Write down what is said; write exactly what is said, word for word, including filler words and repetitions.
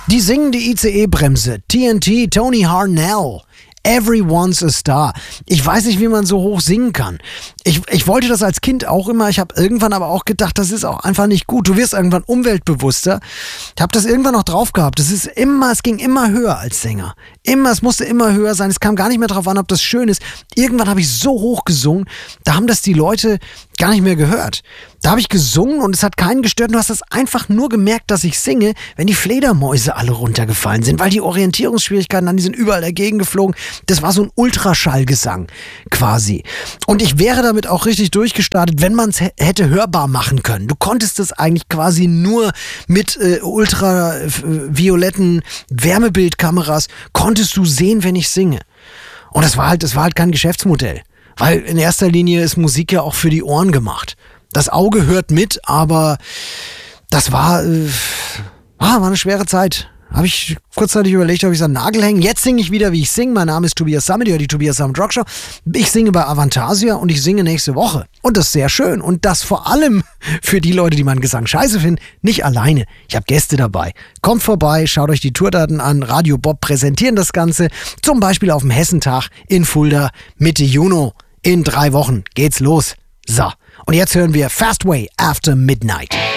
Die singen die I C E-Bremse. T N T, Tony Harnell. Everyone's a Star. Ich weiß nicht, wie man so hoch singen kann. Ich, ich wollte das als Kind auch immer. Ich habe irgendwann aber auch gedacht, das ist auch einfach nicht gut. Du wirst irgendwann umweltbewusster. Ich habe das irgendwann noch drauf gehabt. Das ist immer, es ging immer höher als Sänger. Immer, es musste immer höher sein. Es kam gar nicht mehr drauf an, ob das schön ist. Irgendwann habe ich so hoch gesungen, da haben das die Leute gar nicht mehr gehört. Da habe ich gesungen und es hat keinen gestört. Du hast das einfach nur gemerkt, dass ich singe, wenn die Fledermäuse alle runtergefallen sind, weil die Orientierungsschwierigkeiten dann, die sind überall dagegen geflogen. Das war so ein Ultraschallgesang quasi. Und ich wäre damit auch richtig durchgestartet, wenn man es h- hätte hörbar machen können. Du konntest das eigentlich quasi nur mit äh, ultravioletten Wärmebildkameras, konntest du sehen, wenn ich singe. Und das war halt, das war halt kein Geschäftsmodell. Weil in erster Linie ist Musik ja auch für die Ohren gemacht. Das Auge hört mit, aber das war, äh, war eine schwere Zeit. Habe ich kurzzeitig überlegt, ob ich so einen Nagel hängen. Jetzt singe ich wieder, wie ich singe. Mein Name ist Tobias Sammet, ihr hört die Tobias Sammet Rock Show. Ich singe bei Avantasia und ich singe nächste Woche. Und das ist sehr schön. Und das vor allem für die Leute, die meinen Gesang scheiße finden, nicht alleine. Ich habe Gäste dabei. Kommt vorbei, schaut euch die Tourdaten an. Radio Bob präsentieren das Ganze. Zum Beispiel auf dem Hessentag in Fulda Mitte Juni. In drei Wochen geht's los. So, und jetzt hören wir Fast Way After Midnight.